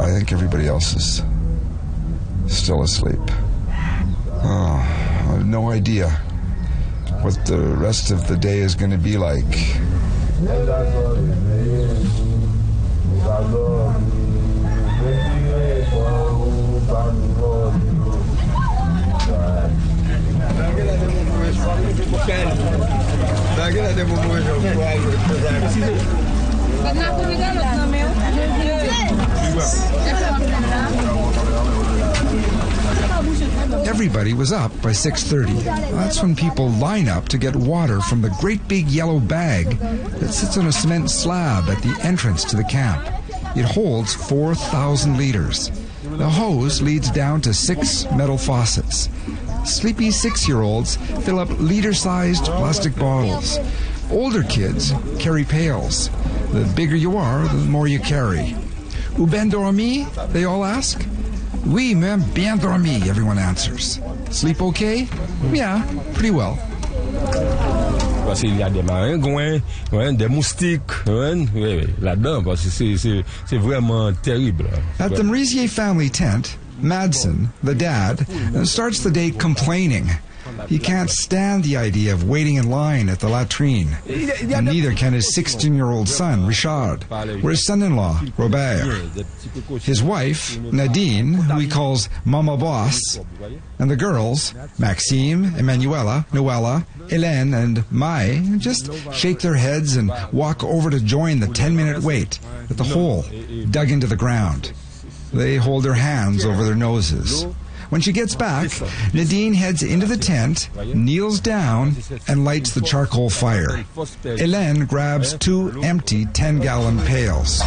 I think everybody else is still asleep. Oh, I have no idea what the rest of the day is going to be like. Everybody was up by 6:30. That's when people line up to get water from the great big yellow bag that sits on a cement slab at the entrance to the camp. It holds 4,000 liters. The hose leads down to 6 metal faucets. Sleepy 6-year-olds fill up liter-sized plastic bottles. Older kids carry pails. The bigger you are, the more you carry. Ou bien dormi? They all ask. Oui, même bien dormi, everyone answers. Sleep okay? Yeah, pretty well. Parce qu'il y a des maringouins, des moustiques là-dedans, parce que c'est vraiment terrible. At the Mrisier family tent, Madsen, the dad, starts the day complaining. He can't stand the idea of waiting in line at the latrine. And neither can his 16-year-old son, Richard, or his son-in-law, Robert. His wife, Nadine, who he calls Mama Boss, and the girls, Maxime, Emanuela, Noella, Hélène, and Mai, just shake their heads and walk over to join the 10-minute wait at the hole dug into the ground. They hold their hands over their noses. When she gets back, Nadine heads into the tent, kneels down, and lights the charcoal fire. Hélène grabs 2 empty 10-gallon pails.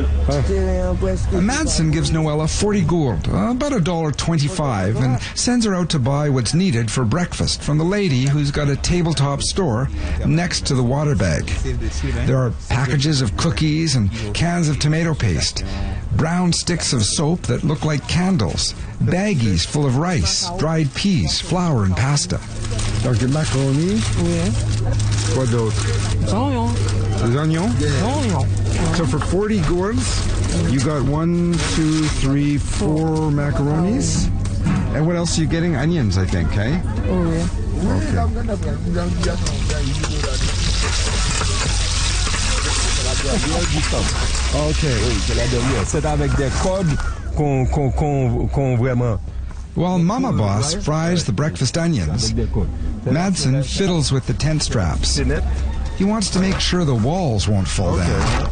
Madsen gives Noella 40 gourd, about $1.25, and sends her out to buy what's needed for breakfast from the lady who's got a tabletop store next to the water bag. There are packages of cookies and cans of tomato paste, brown sticks of soap that look like candles, baggies full of rice, dried peas, flour, and pasta. Donc des macaronis. Oui. Quoi d'autre? Des oignons. Des oignons? Des oignons. So for 40 gourds, you got 1, 2, 3, 4 macaronis. And what else are you getting? Onions, I think, eh? Oh, oui. Okay. Okay. C'est avec des cordes qu'on vraiment. While Mama Boss fries the breakfast onions, Madsen fiddles with the tent straps. He wants to make sure the walls won't fall down.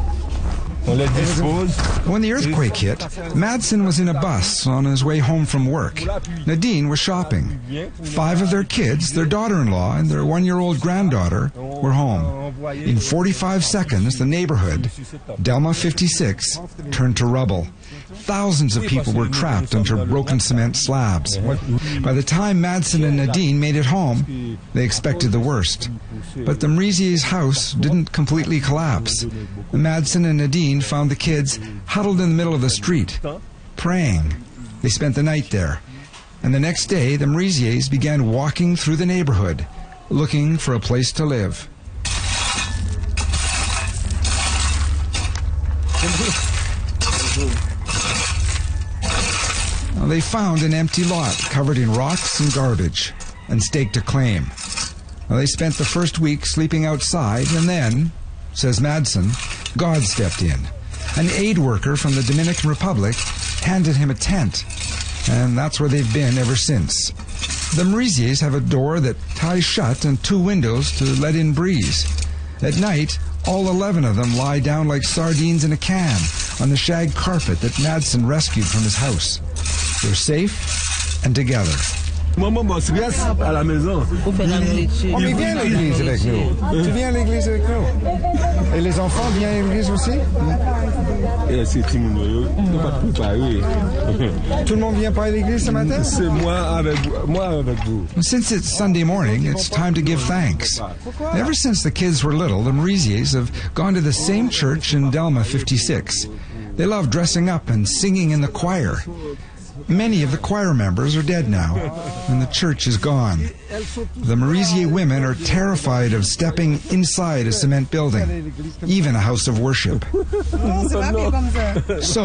When the earthquake hit, Madsen was in a bus on his way home from work. Nadine was shopping. 5 of their kids, their daughter-in-law, and their 1-year-old granddaughter were home. In 45 seconds, the neighborhood, Delma 56, turned to rubble. Thousands of people were trapped under broken cement slabs. By the time Madsen and Nadine made it home, they expected the worst. But the Mrisier's house didn't completely collapse. Madsen and Nadine found the kids huddled in the middle of the street, praying. They spent the night there. And the next day, the Mrisiers began walking through the neighborhood, looking for a place to live. They found an empty lot covered in rocks and garbage and staked a claim. They spent the first week sleeping outside, and then, says Madsen, God stepped in. An aid worker from the Dominican Republic handed him a tent, and that's where they've been ever since. The Mrisiers have a door that ties shut and 2 windows to let in breeze. At night, all 11 of them lie down like sardines in a can on the shag carpet that Madsen rescued from his house. They're safe and together. Maman Boss reste à la maison. On vient à l'église avec nous. Tu viens à l'église avec nous. Et les enfants viennent à l'église aussi? C'est Timoun, ils pas préparé. Tout le monde vient pas à l'église ce matin? C'est moi avec vous. Since it's Sunday morning, it's time to give thanks. Ever since the kids were little, the Mrisiers have gone to the same church in Delma 56. They love dressing up and singing in the choir. Many of the choir members are dead now, and the church is gone. The Mrisier women are terrified of stepping inside a cement building, even a house of worship. So